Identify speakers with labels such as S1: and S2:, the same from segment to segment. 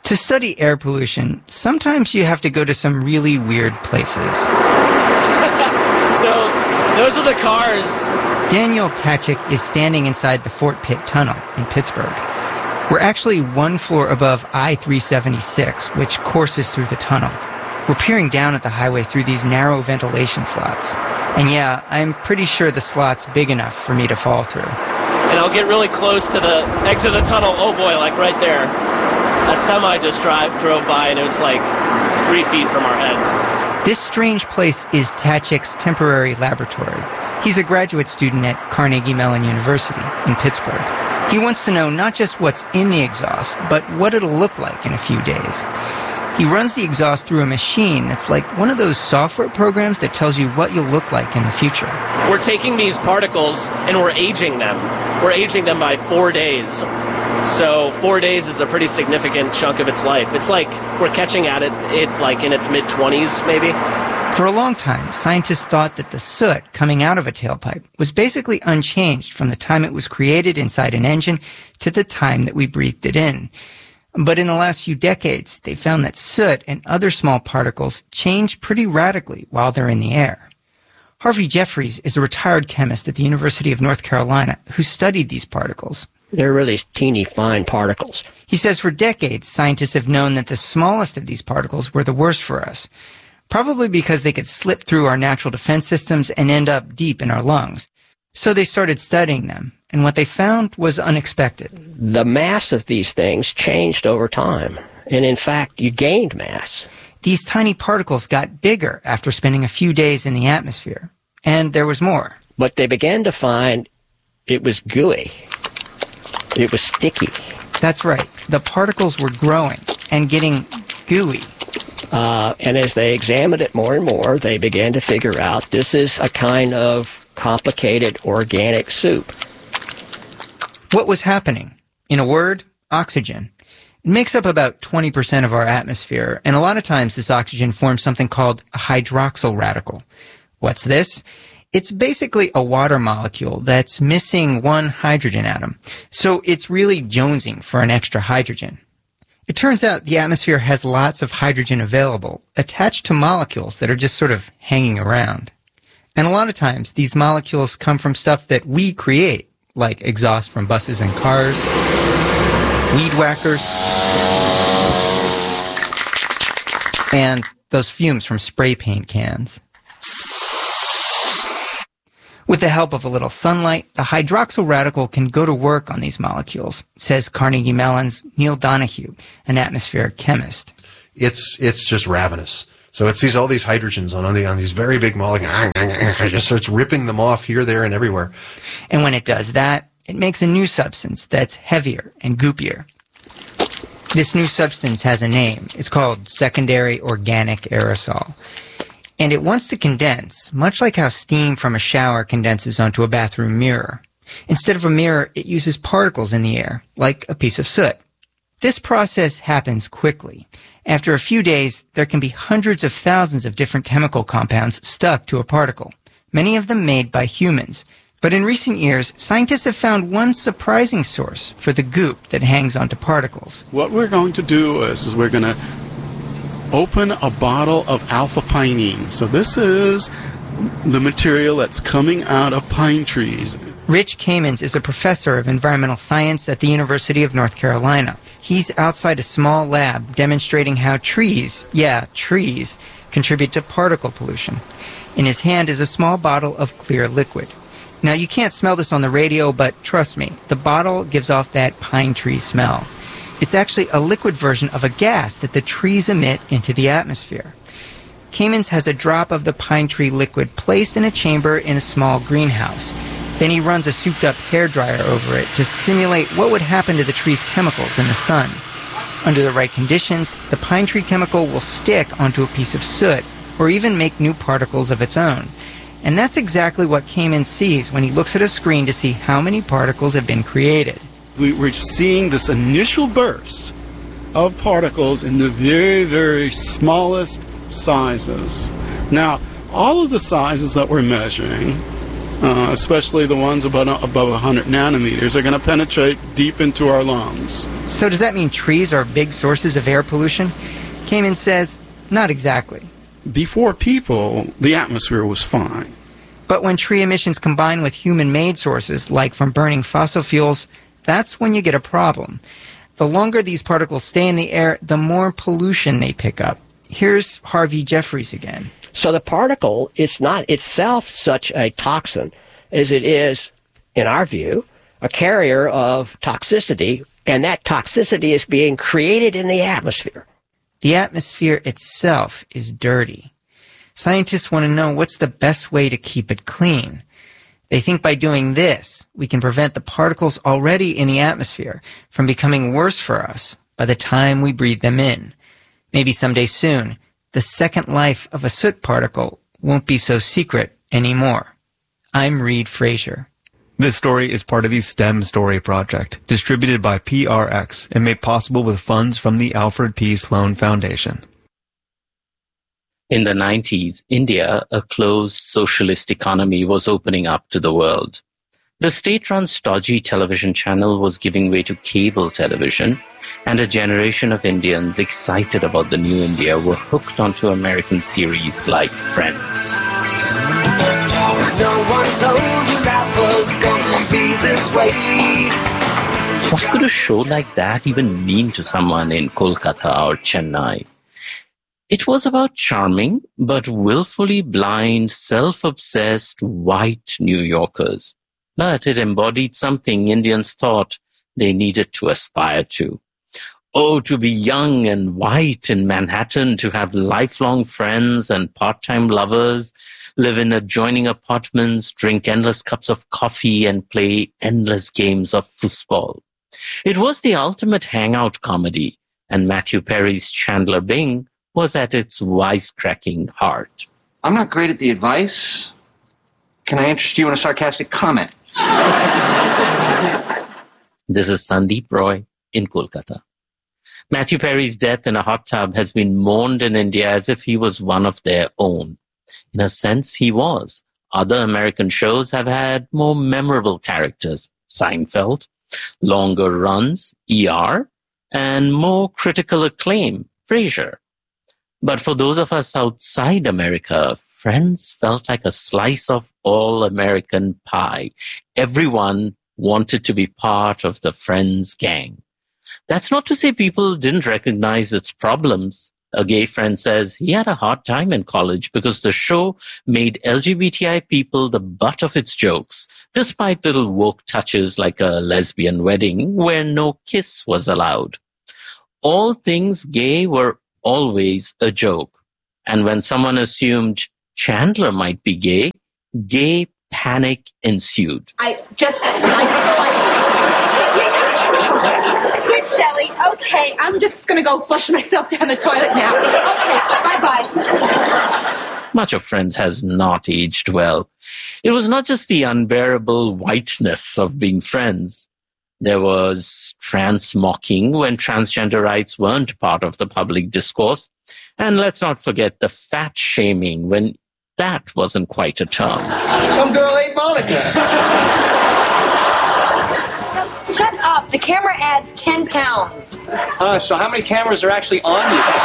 S1: To study air pollution, sometimes you have to go to some really weird places.
S2: So, those are the cars.
S1: Daniel Tachik is standing inside the Fort Pitt Tunnel in Pittsburgh. We're actually one floor above I-376, which courses through the tunnel. We're peering down at the highway through these narrow ventilation slots. And yeah, I'm pretty sure the slot's big enough for me to fall through.
S2: And I'll get really close to the exit of the tunnel. Oh boy, like right there. A semi just drove by and it was like 3 feet from our heads.
S1: This strange place is Tachik's temporary laboratory. He's a graduate student at Carnegie Mellon University in Pittsburgh. He wants to know not just what's in the exhaust, but what it'll look like in a few days. He runs the exhaust through a machine that's like one of those software programs that tells you what you'll look like in the future.
S2: We're taking these particles and we're aging them. We're aging them by 4 days. So 4 days is a pretty significant chunk of its life. It's like we're catching at it like in its mid-20s, maybe.
S1: For a long time, scientists thought that the soot coming out of a tailpipe was basically unchanged from the time it was created inside an engine to the time that we breathed it in. But in the last few decades, they found that soot and other small particles change pretty radically while they're in the air. Harvey Jeffries is a retired chemist at the University of North Carolina who studied these particles.
S3: They're really teeny fine particles.
S1: He says for decades, scientists have known that the smallest of these particles were the worst for us, probably because they could slip through our natural defense systems and end up deep in our lungs. So they started studying them, and what they found was unexpected.
S3: The mass of these things changed over time, and in fact, you gained mass.
S1: These tiny particles got bigger after spending a few days in the atmosphere, and there was more.
S3: But they began to find it was gooey. It was sticky.
S1: That's right. The particles were growing and getting gooey.
S3: And as they examined it more and more, they began to figure out this is a kind of complicated organic soup.
S1: What was happening? In a word, oxygen. It makes up about 20% of our atmosphere, and a lot of times this oxygen forms something called a hydroxyl radical. What's this? It's basically a water molecule that's missing one hydrogen atom, so it's really jonesing for an extra hydrogen. It turns out the atmosphere has lots of hydrogen available, attached to molecules that are just sort of hanging around. And a lot of times, these molecules come from stuff that we create, like exhaust from buses and cars, weed whackers, and those fumes from spray paint cans. With the help of a little sunlight, the hydroxyl radical can go to work on these molecules, says Carnegie Mellon's Neil Donahue, an atmospheric chemist.
S4: It's just ravenous. So it sees all these hydrogens on these very big molecules. It just starts ripping them off here, there, and everywhere.
S1: And when it does that, it makes a new substance that's heavier and goopier. This new substance has a name. It's called secondary organic aerosol. And it wants to condense, much like how steam from a shower condenses onto a bathroom mirror. Instead of a mirror, it uses particles in the air, like a piece of soot. This process happens quickly. After a few days, there can be hundreds of thousands of different chemical compounds stuck to a particle, many of them made by humans. But in recent years, scientists have found one surprising source for the goop that hangs onto particles.
S5: What we're going to do is we're going to open a bottle of alpha-pinene. So this is the material that's coming out of pine trees.
S1: Rich Kamens is a professor of environmental science at the University of North Carolina. He's outside a small lab demonstrating how trees, trees, contribute to particle pollution. In his hand is a small bottle of clear liquid. Now, you can't smell this on the radio, but trust me, the bottle gives off that pine tree smell. It's actually a liquid version of a gas that the trees emit into the atmosphere. Kamens has a drop of the pine tree liquid placed in a chamber in a small greenhouse. Then he runs a souped-up hairdryer over it to simulate what would happen to the tree's chemicals in the sun. Under the right conditions, the pine tree chemical will stick onto a piece of soot or even make new particles of its own. And that's exactly what Kamens sees when he looks at a screen to see how many particles have been created.
S5: We're seeing this initial burst of particles in the very, very smallest sizes. Now, all of the sizes that we're measuring especially the ones above 100 nanometers, are going to penetrate deep into our lungs.
S1: So does that mean trees are big sources of air pollution? Kamen says, not exactly.
S5: Before people, the atmosphere was fine.
S1: But when tree emissions combine with human-made sources, like from burning fossil fuels, that's when you get a problem. The longer these particles stay in the air, the more pollution they pick up. Here's Harvey Jeffries again.
S3: So the particle is not itself such a toxin as it is, in our view, a carrier of toxicity, and that toxicity is being created in the atmosphere.
S1: The atmosphere itself is dirty. Scientists want to know what's the best way to keep it clean. They think by doing this, we can prevent the particles already in the atmosphere from becoming worse for us by the time we breathe them in. Maybe someday soon, the second life of a soot particle won't be so secret anymore. I'm Reed Frazier.
S6: This story is part of the STEM Story Project, distributed by PRX and made possible with funds from the Alfred P. Sloan Foundation.
S7: In the 90s, India, a closed socialist economy, was opening up to the world. The state-run stodgy television channel was giving way to cable television, and a generation of Indians excited about the new India were hooked onto American series like Friends. No one told you that was gonna be this way. What could a show like that even mean to someone in Kolkata or Chennai? It was about charming but willfully blind, self-obsessed white New Yorkers. But it embodied something Indians thought they needed to aspire to. Oh, to be young and white in Manhattan, to have lifelong friends and part-time lovers, live in adjoining apartments, drink endless cups of coffee, and play endless games of foosball. It was the ultimate hangout comedy, and Matthew Perry's Chandler Bing was at its wisecracking heart.
S8: I'm not great at the advice. Can I interest you in a sarcastic comment?
S7: This is Sandeep Roy in Kolkata. Matthew Perry's death in a hot tub has been mourned in India as if he was one of their own. In a sense, he was. Other American shows have had more memorable characters. Seinfeld, longer runs, ER, and more critical acclaim, Frasier. But for those of us outside America, Friends felt like a slice of all-American pie. Everyone wanted to be part of the Friends gang. That's not to say people didn't recognize its problems. A gay friend says he had a hard time in college because the show made LGBTI people the butt of its jokes, despite little woke touches like a lesbian wedding where no kiss was allowed. All things gay were always a joke. And when someone assumed Chandler might be gay, gay panic ensued.
S9: Good, Shelley. Okay, I'm just going to go flush myself down the toilet now. Okay, bye-bye.
S7: Much of Friends has not aged well. It was not just the unbearable whiteness of being friends. There was trans mocking when transgender rights weren't part of the public discourse. And let's not forget the fat shaming when that wasn't quite a term.
S8: Some girl ate Monica.
S9: Shut up. The camera adds 10 pounds.
S8: So how many cameras are actually on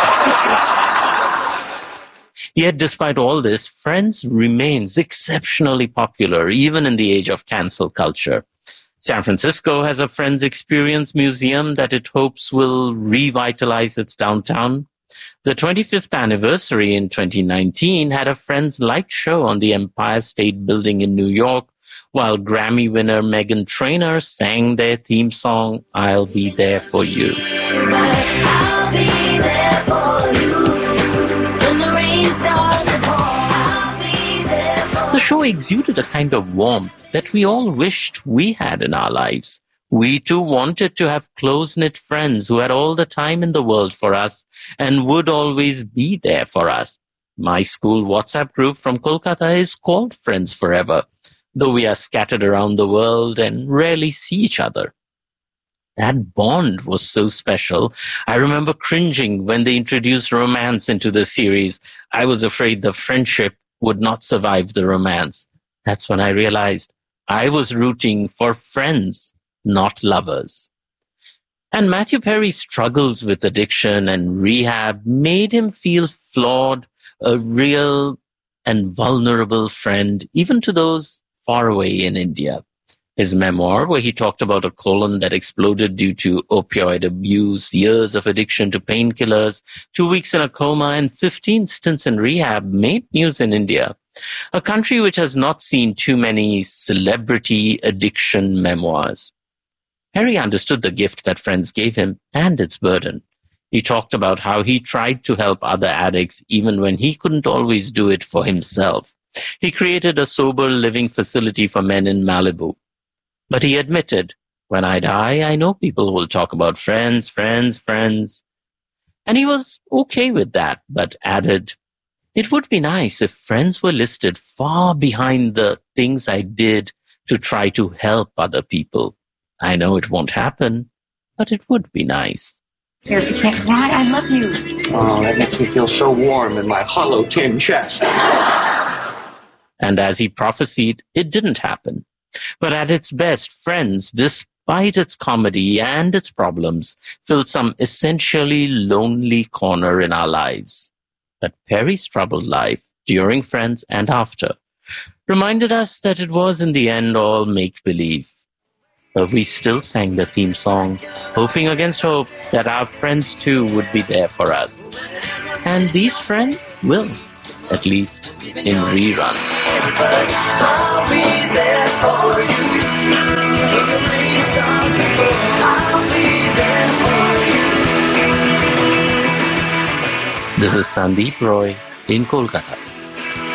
S8: you?
S7: Yet despite all this, Friends remains exceptionally popular even in the age of cancel culture. San Francisco has a Friends Experience Museum that it hopes will revitalize its downtown. The 25th anniversary in 2019 had a Friends light show on the Empire State Building in New York, while Grammy winner Meghan Trainor sang their theme song, I'll Be There For You.
S10: I'll be there for you. When the rain starts to pour, I'll be there for you.
S7: The show exuded a kind of warmth that we all wished we had in our lives. We too wanted to have close-knit friends who had all the time in the world for us and would always be there for us. My school WhatsApp group from Kolkata is called Friends Forever, though we are scattered around the world and rarely see each other. That bond was so special. I remember cringing when they introduced romance into the series. I was afraid the friendship would not survive the romance. That's when I realized I was rooting for friends, not lovers. And Matthew Perry's struggles with addiction and rehab made him feel flawed, a real and vulnerable friend, even to those far away in India. His memoir, where he talked about a colon that exploded due to opioid abuse, years of addiction to painkillers, 2 weeks in a coma, and 15 stints in rehab, made news in India, a country which has not seen too many celebrity addiction memoirs. Perry understood the gift that friends gave him and its burden. He talked about how he tried to help other addicts even when he couldn't always do it for himself. He created a sober living facility for men in Malibu. But he admitted, when I die, I know people will talk about friends, friends, friends. And he was okay with that, but added, it would be nice if friends were listed far behind the things I did to try to help other people. I know it won't happen, but it would be nice.
S9: Eric, you can't cry. I love you.
S8: Oh, that makes me feel so warm in my hollow tin chest.
S7: And as he prophesied, it didn't happen. But at its best, Friends, despite its comedy and its problems, filled some essentially lonely corner in our lives. But Perry's troubled life, during Friends and after, reminded us that it was in the end all make-believe. But we still sang the theme song, hoping against hope that our friends too would be there for us. And these friends will, at least in reruns.
S10: I'll be there for you. When the rain starts to fall, I'll be there for you.
S7: This is Sandeep Roy in Kolkata.